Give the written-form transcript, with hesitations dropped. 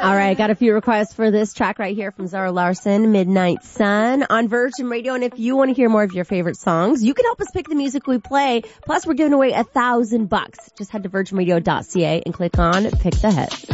All right, got a few requests for this track right here from Zara Larsson, Midnight Sun on Virgin Radio. And if you want to hear more of your favorite songs, you can help us pick the music we play. Plus, we're giving away $1,000. Just head to virginradio.ca and click on Pick the Hits.